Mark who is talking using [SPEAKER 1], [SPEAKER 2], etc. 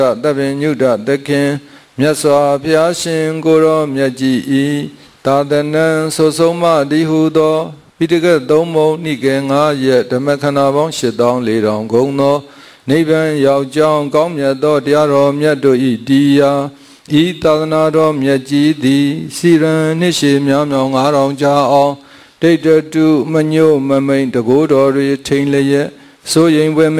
[SPEAKER 1] တပင်ညုတသခင်မြတ်စွာဘုရားရှင်ကိုရောမြတ်ကြီးဤသာသနံဆိုဆုံးမတိဟုသောပိဋကတ်သုံးပုံနိကေ9ရက်ဓမ္မခန္ဓာပေါင်း8400ဂုံသောနိဗ္ဗာန်ရောက်ကြောင်းကောင်းမြတ်သောတရားတော်မြတ်တို့ဤတရားဤသာသနာတော်မြတ်ကြီးသည်စီရန်နှစ်ရှည်များမြောင်9000ကြာအောင်ဒိဋ္ဌတုမညို့မမိန်တကိုးတော်တွေထိန်လျက်ဆိုရင်ပွဲ